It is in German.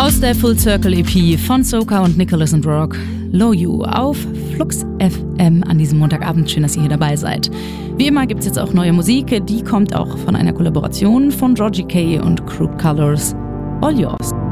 Aus der Full Circle EP von Soka und Nicholas and Rock, Low You auf Flux FM an diesem Montagabend. Schön, dass ihr hier dabei seid. Wie immer gibt es jetzt auch neue Musik, die kommt auch von einer Kollaboration von Georgie K und Crook Colors. All yours.